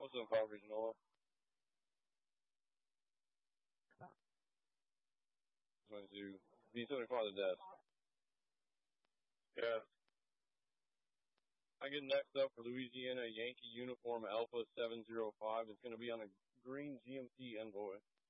What's up, Coverage Noah? Going to B75 the desk. Yeah. I get next up for Louisiana Yankee uniform Alpha 705. It's going to be on a green GMC Envoy.